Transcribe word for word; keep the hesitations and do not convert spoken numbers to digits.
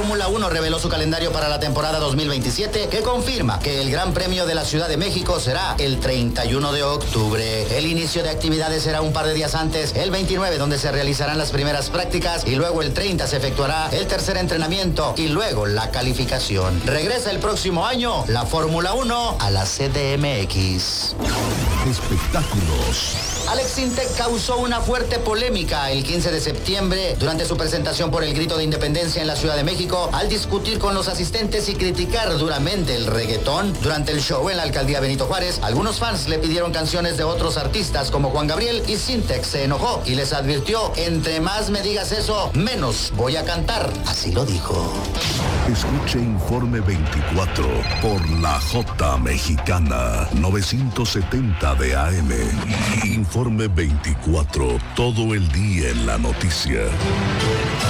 Fórmula uno reveló su calendario para la temporada dos mil veintisiete, que confirma que el Gran Premio de la Ciudad de México será el treinta y uno de octubre. El inicio de actividades será un par de días antes, el veintinueve, donde se realizarán las primeras prácticas, y luego el treinta se efectuará el tercer entrenamiento y luego la calificación. Regresa el próximo año la Fórmula uno a la C D M X. Espectáculos. Alex Sintek causó una fuerte polémica el quince de septiembre durante su presentación por el Grito de Independencia en la Ciudad de México, al discutir con los asistentes y criticar duramente el reggaetón. Durante el show en la alcaldía Benito Juárez, algunos fans le pidieron canciones de otros artistas como Juan Gabriel, y Sintek se enojó y les advirtió: entre más me digas eso, menos voy a cantar. Así lo dijo. Escuche Informe veinticuatro por la J Mexicana novecientos setenta de A M. Informe veinticuatro, todo el día en la noticia.